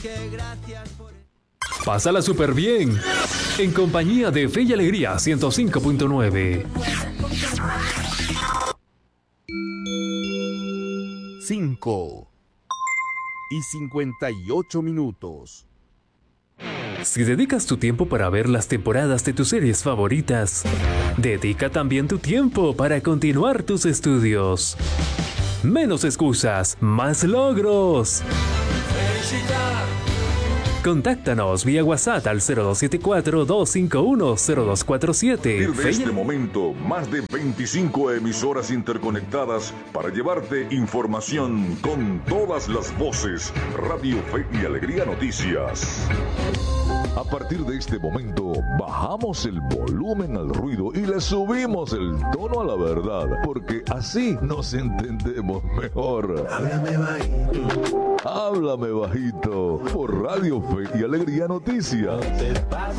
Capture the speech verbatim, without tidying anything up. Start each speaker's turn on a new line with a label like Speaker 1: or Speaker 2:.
Speaker 1: Pásala súper bien, en compañía de Fe y Alegría ciento cinco punto nueve.
Speaker 2: cinco y cincuenta y ocho minutos.
Speaker 1: Si dedicas tu tiempo para ver las temporadas de tus series favoritas, dedica también tu tiempo para continuar tus estudios. Menos excusas, más logros. Contáctanos vía WhatsApp al cero dos siete cuatro, dos cinco uno, cero dos cuatro siete.
Speaker 3: Desde este momento, más de veinticinco emisoras interconectadas para llevarte información con todas las voces. Radio Fe y Alegría Noticias.
Speaker 4: A partir de este momento, bajamos el volumen al ruido y le subimos el tono a la verdad, porque así nos entendemos mejor. Háblame bajito. Háblame bajito por Radio Fe y Alegría Noticias.